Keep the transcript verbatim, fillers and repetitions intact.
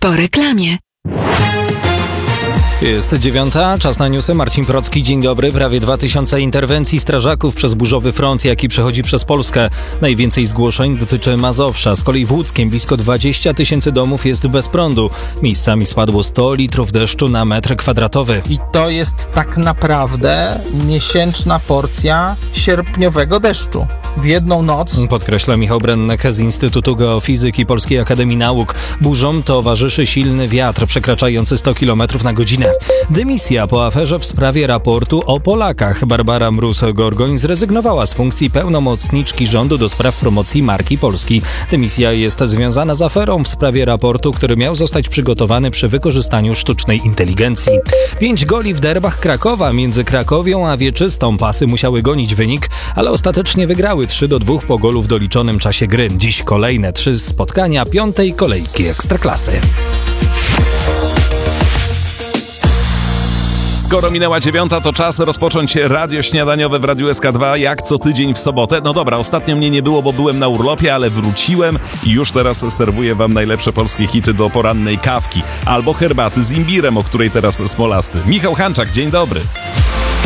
Po reklamie. Jest dziewiąta, czas na newsy. Marcin Procki, dzień dobry. Prawie dwa tysiące interwencji strażaków przez burzowy front, jaki przechodzi przez Polskę. Najwięcej zgłoszeń dotyczy Mazowsza. Z kolei w Łódzkiem blisko dwadzieścia tysięcy domów jest bez prądu. Miejscami spadło sto litrów deszczu na metr kwadratowy. I to jest tak naprawdę miesięczna porcja sierpniowego deszczu. W jedną noc. Podkreśla Michał Brennek z Instytutu Geofizyki Polskiej Akademii Nauk. Burzom towarzyszy silny wiatr przekraczający sto kilometrów na godzinę. Dymisja po aferze w sprawie raportu o Polakach. Barbara Mróz-Gorgoń zrezygnowała z funkcji pełnomocniczki rządu do spraw promocji marki Polski. Dymisja jest związana z aferą w sprawie raportu, który miał zostać przygotowany przy wykorzystaniu sztucznej inteligencji. Pięć goli w derbach Krakowa między Krakowią a Wieczystą. Pasy musiały gonić wynik, ale ostatecznie wygrały trzy do dwóch po golu w doliczonym czasie gry. Dziś kolejne trzy spotkania piątej kolejki Ekstraklasy. Skoro minęła dziewiąta, to czas rozpocząć radio śniadaniowe w Radiu S K dwa, jak co tydzień w sobotę. No dobra, ostatnio mnie nie było, bo byłem na urlopie, ale wróciłem i już teraz serwuję wam najlepsze polskie hity do porannej kawki albo herbaty z imbirem, o której teraz Smolasty. Michał Hanczak, dzień dobry.